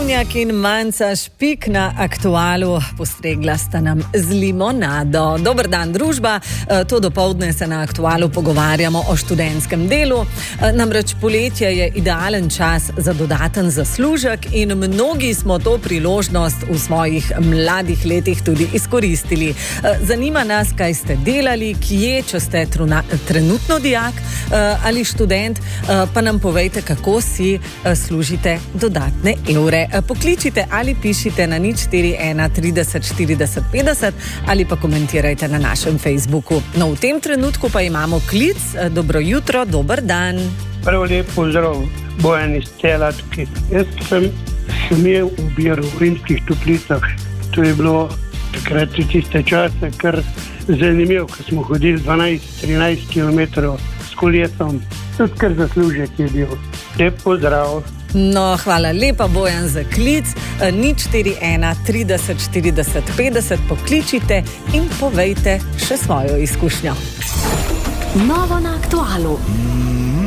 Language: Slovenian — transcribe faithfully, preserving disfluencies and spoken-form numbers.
Drobnjak in Manca Špik na Aktualu postregla sta nam z limonado. Dober dan, družba. To dopoldne se na Aktualu pogovarjamo o študentskem delu. Namreč poletje je idealen čas za dodaten zaslužek in mnogi smo to priložnost v svojih mladih letih tudi izkoristili. Zanima nas, kaj ste delali, kje, če ste truna, trenutno dijak ali študent, pa nam povejte, kako si služite dodatne evre. Pokličite ali pišite na nič štiri ena trideset štirideset petdeset ali pa komentirajte na našem Facebooku. No, v tem trenutku pa imamo klic. Dobro jutro, dober dan. Prav lep pozdrav, Bojan iz Cela tukaj. Jaz sem imel v Biru v Rimskih Toplicah. To je bilo takrat v tiste čase kar zanimivo, ko smo hodili dvanajst trinajst kilometrov s kolesom. Tudi kar zaslužek je bil. Lep pozdrav. No, hvala lepa, Bojan, za klic. nič štiri ena trideset štirideset petdeset pokličite in povejte še svojo izkušnjo. Novo na Aktualu.